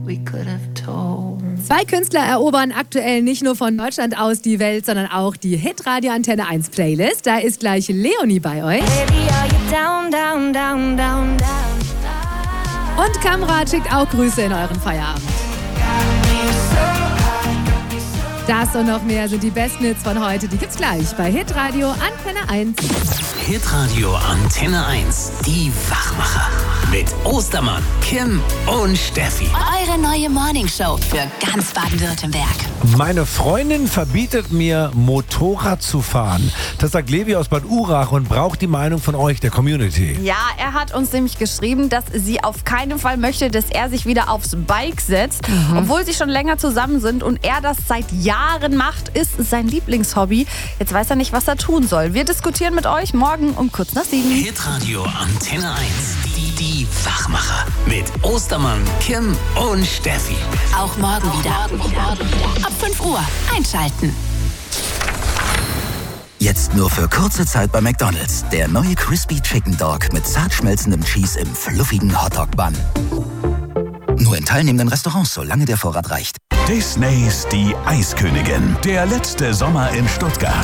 Zwei Künstler erobern aktuell nicht nur von Deutschland aus die Welt, sondern auch die Hitradio Antenne 1 Playlist. Da ist gleich Leonie bei euch. Und Kamrat schickt auch Grüße in euren Feierabend. Das und noch mehr sind die besten Hits von heute. Die gibt's gleich bei Hitradio Antenne 1. Hitradio Antenne 1, die Wachmacher. Mit Ostermann, Kim und Steffi. Eure neue Morningshow für ganz Baden-Württemberg. Meine Freundin verbietet mir, Motorrad zu fahren. Das sagt Levi aus Bad Urach und braucht die Meinung von euch, der Community. Ja, er hat uns nämlich geschrieben, dass sie auf keinen Fall möchte, dass er sich wieder aufs Bike setzt. Obwohl sie schon länger zusammen sind und er das seit Jahren macht, ist sein Lieblingshobby. Jetzt weiß er nicht, was er tun soll. Wir diskutieren mit euch morgen um kurz nach 7. Hitradio Antenne 1, die Wachmacher. Mit Ostermann, Kim und Steffi. Auch morgen wieder. Ab 5 Uhr einschalten. Jetzt nur für kurze Zeit bei McDonald's. Der neue Crispy Chicken Dog mit zart schmelzendem Cheese im fluffigen Hotdog-Bun. Nur in teilnehmenden Restaurants, solange der Vorrat reicht. Disneys Die Eiskönigin. Der letzte Sommer in Stuttgart.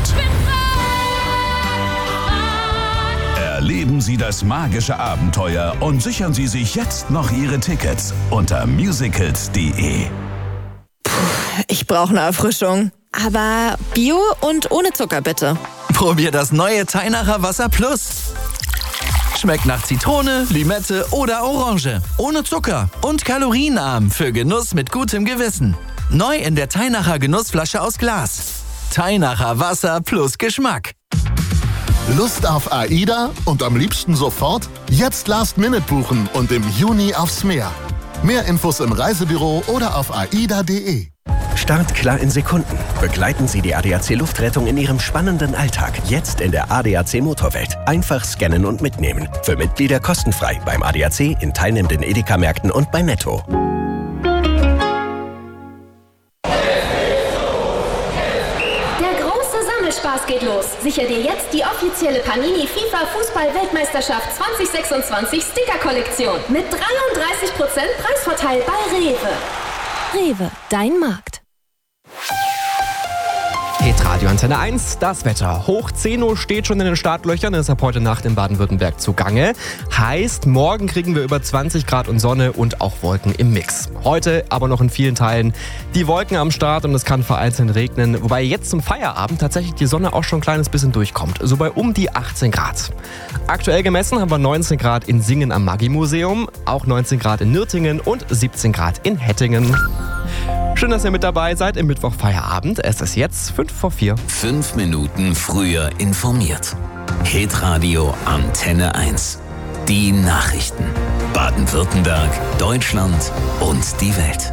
Erleben Sie das magische Abenteuer und sichern Sie sich jetzt noch Ihre Tickets unter musicals.de. Ich brauche eine Erfrischung. Aber Bio und ohne Zucker bitte. Probier das neue Teinacher Wasser Plus. Schmeckt nach Zitrone, Limette oder Orange. Ohne Zucker und kalorienarm für Genuss mit gutem Gewissen. Neu in der Teinacher Genussflasche aus Glas. Teinacher Wasser plus Geschmack. Lust auf AIDA und am liebsten sofort? Jetzt Last Minute buchen und im Juni aufs Meer. Mehr Infos im Reisebüro oder auf aida.de. Startklar in Sekunden. Begleiten Sie die ADAC Luftrettung in Ihrem spannenden Alltag. Jetzt in der ADAC Motorwelt. Einfach scannen und mitnehmen. Für Mitglieder kostenfrei beim ADAC, in teilnehmenden Edeka-Märkten und bei Netto. Spaß geht los. Sicher dir jetzt die offizielle Panini FIFA Fußball-Weltmeisterschaft 2026 Sticker-Kollektion mit 33% Preisvorteil bei Rewe. Rewe, dein Markt. Hitradio Antenne 1, das Wetter. Hoch 10 Uhr steht schon in den Startlöchern, ist ab heute Nacht in Baden-Württemberg zugange. Heißt, morgen kriegen wir über 20 Grad und Sonne und auch Wolken im Mix. Heute aber noch in vielen Teilen die Wolken am Start und es kann vereinzelt regnen. Wobei jetzt zum Feierabend tatsächlich die Sonne auch schon ein kleines bisschen durchkommt. So bei um die 18 Grad. Aktuell gemessen haben wir 19 Grad in Singen am Maggi-Museum, auch 19 Grad in Nürtingen und 17 Grad in Hettingen. Schön, dass ihr mit dabei seid im Mittwoch-Feierabend. Es ist jetzt 5:04. 5 Minuten früher informiert. Hitradio Antenne 1. Die Nachrichten. Baden-Württemberg, Deutschland und die Welt.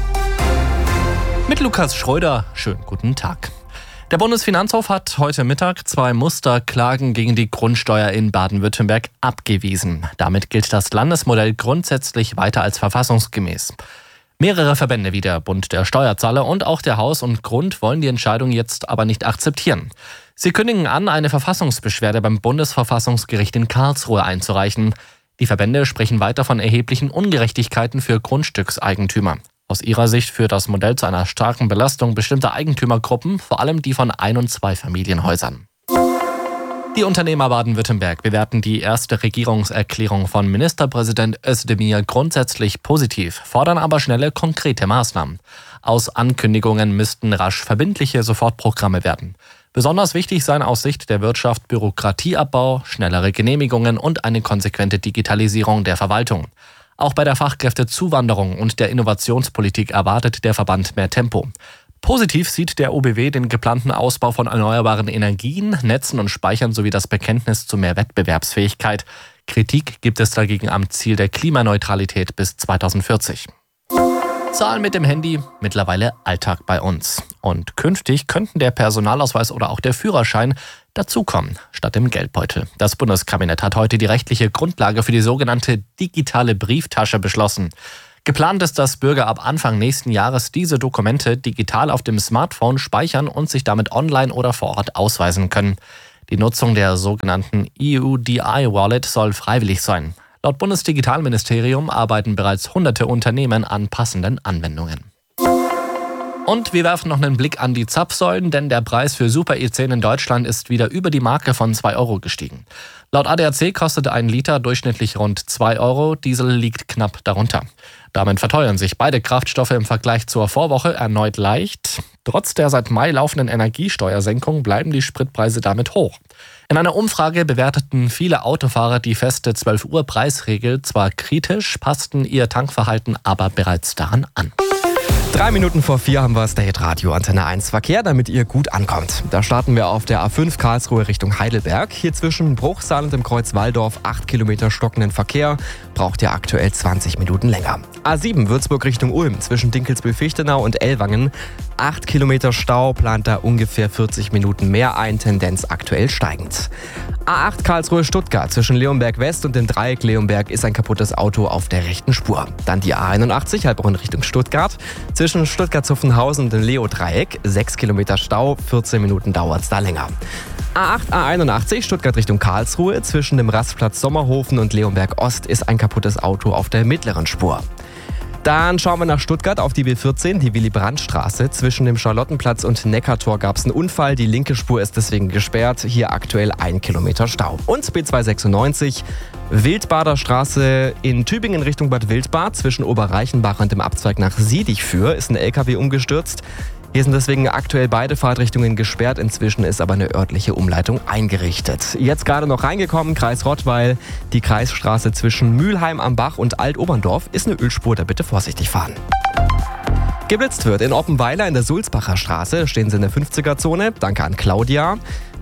Mit Lukas Schröder. Schönen guten Tag. Der Bundesfinanzhof hat heute Mittag 2 Musterklagen gegen die Grundsteuer in Baden-Württemberg abgewiesen. Damit gilt das Landesmodell grundsätzlich weiter als verfassungsgemäß. Mehrere Verbände wie der Bund der Steuerzahler und auch der Haus und Grund wollen die Entscheidung jetzt aber nicht akzeptieren. Sie kündigen an, eine Verfassungsbeschwerde beim Bundesverfassungsgericht in Karlsruhe einzureichen. Die Verbände sprechen weiter von erheblichen Ungerechtigkeiten für Grundstückseigentümer. Aus ihrer Sicht führt das Modell zu einer starken Belastung bestimmter Eigentümergruppen, vor allem die von Ein- und Zweifamilienhäusern. Die Unternehmer Baden-Württemberg bewerten die erste Regierungserklärung von Ministerpräsident Özdemir grundsätzlich positiv, fordern aber schnelle, konkrete Maßnahmen. Aus Ankündigungen müssten rasch verbindliche Sofortprogramme werden. Besonders wichtig seien aus Sicht der Wirtschaft Bürokratieabbau, schnellere Genehmigungen und eine konsequente Digitalisierung der Verwaltung. Auch bei der Fachkräftezuwanderung und der Innovationspolitik erwartet der Verband mehr Tempo. Positiv sieht der OBW den geplanten Ausbau von erneuerbaren Energien, Netzen und Speichern sowie das Bekenntnis zu mehr Wettbewerbsfähigkeit. Kritik gibt es dagegen am Ziel der Klimaneutralität bis 2040. Zahlen mit dem Handy, mittlerweile Alltag bei uns. Und künftig könnten der Personalausweis oder auch der Führerschein dazukommen, statt dem Geldbeutel. Das Bundeskabinett hat heute die rechtliche Grundlage für die sogenannte digitale Brieftasche beschlossen. Geplant ist, dass Bürger ab Anfang nächsten Jahres diese Dokumente digital auf dem Smartphone speichern und sich damit online oder vor Ort ausweisen können. Die Nutzung der sogenannten EUDI-Wallet soll freiwillig sein. Laut Bundesdigitalministerium arbeiten bereits hunderte Unternehmen an passenden Anwendungen. Und wir werfen noch einen Blick an die Zapfsäulen, denn der Preis für Super E10 in Deutschland ist wieder über die Marke von 2 € gestiegen. Laut ADAC kostet ein Liter durchschnittlich rund 2 €, Diesel liegt knapp darunter. Damit verteuern sich beide Kraftstoffe im Vergleich zur Vorwoche erneut leicht. Trotz der seit Mai laufenden Energiesteuersenkung bleiben die Spritpreise damit hoch. In einer Umfrage bewerteten viele Autofahrer die feste 12 Uhr Preisregel zwar kritisch, passten ihr Tankverhalten aber bereits daran an. 3 Minuten vor 4 haben wir es, der Hitradio Antenne 1 Verkehr, damit ihr gut ankommt. Da starten wir auf der A5 Karlsruhe Richtung Heidelberg. Hier zwischen Bruchsal und dem Kreuz Walldorf 8 Kilometer stockenden Verkehr. Braucht ihr aktuell 20 Minuten länger. A7 Würzburg Richtung Ulm zwischen Dinkelsbühl-Fichtenau und Ellwangen. 8 Kilometer Stau, plant da ungefähr 40 Minuten mehr ein, Tendenz aktuell steigend. A8 Karlsruhe Stuttgart zwischen Leonberg West und dem Dreieck Leonberg ist ein kaputtes Auto auf der rechten Spur. Dann die A81 Heilbronn Richtung Stuttgart. Zwischen Stuttgart-Zuffenhausen und dem Leo-Dreieck 6 Kilometer Stau, 14 Minuten dauert es da länger. A8, A81 Stuttgart Richtung Karlsruhe. Zwischen dem Rastplatz Sommerhofen und Leonberg Ost ist ein kaputtes Auto auf der mittleren Spur. Dann schauen wir nach Stuttgart auf die B14, die Willy-Brandt-Straße. Zwischen dem Charlottenplatz und Neckartor gab es einen Unfall. Die linke Spur ist deswegen gesperrt. Hier aktuell 1 Kilometer Stau. Und B296 Wildbader Straße in Tübingen Richtung Bad Wildbad. Zwischen Oberreichenbach und dem Abzweig nach Siedichfür ist ein LKW umgestürzt. Hier sind deswegen aktuell beide Fahrtrichtungen gesperrt. Inzwischen ist aber eine örtliche Umleitung eingerichtet. Jetzt gerade noch reingekommen, Kreis Rottweil. Die Kreisstraße zwischen Mülheim am Bach und Alt-Oberndorf ist eine Ölspur, da bitte vorsichtig fahren. Geblitzt wird in Oppenweiler in der Sulzbacher Straße. Stehen sie in der 50er-Zone. Danke an Claudia.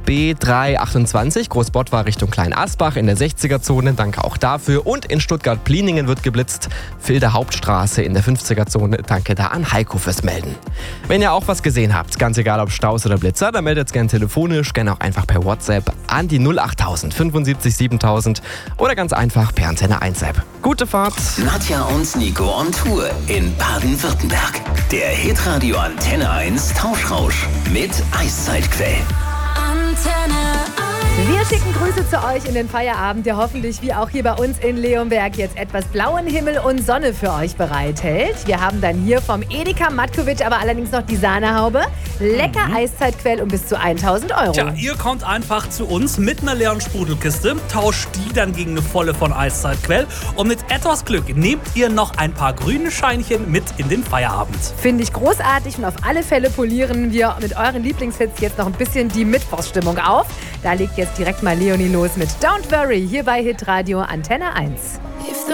B328 Großbottwar Richtung Kleinasbach in der 60er-Zone, danke auch dafür. Und in Stuttgart-Pliningen wird geblitzt, Vilder Hauptstraße in der 50er-Zone, danke da an Heiko fürs Melden. Wenn ihr auch was gesehen habt, ganz egal ob Staus oder Blitzer, dann meldet es gerne telefonisch, gerne auch einfach per WhatsApp an die 08000 75 7000 oder ganz einfach per Antenne 1 App. Gute Fahrt! Nadja und Nico on Tour in Baden-Württemberg. Der Hitradio Antenne 1 Tauschrausch mit Eiszeitquell. Wir schicken Grüße zu euch in den Feierabend, der hoffentlich wie auch hier bei uns in Leonberg jetzt etwas blauen Himmel und Sonne für euch bereithält. Wir haben dann hier vom Edeka Matkovic aber allerdings noch die Sahnehaube. Lecker Eiszeitquell um bis zu 1.000 €. Tja, ihr kommt einfach zu uns mit einer leeren Sprudelkiste, tauscht die dann gegen eine volle von Eiszeitquell und mit etwas Glück nehmt ihr noch ein paar grüne Scheinchen mit in den Feierabend. Finde ich großartig und auf alle Fälle polieren wir mit euren Lieblingshits jetzt noch ein bisschen die Mittwochsstimmung auf. Da legt jetzt direkt mal Leonie los mit Don't Worry hier bei Hitradio Antenne 1.